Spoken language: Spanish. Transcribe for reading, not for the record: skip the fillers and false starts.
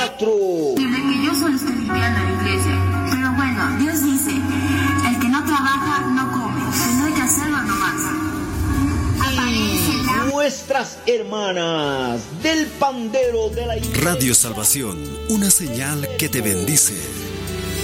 4. De que yo solo estoy limpiando la iglesia. Pero bueno, Dios dice, el que no trabaja no come, que no hay que hacerlo nomás. Nuestras hermanas del pandero de la iglesia. Radio Salvación, una señal que te bendice.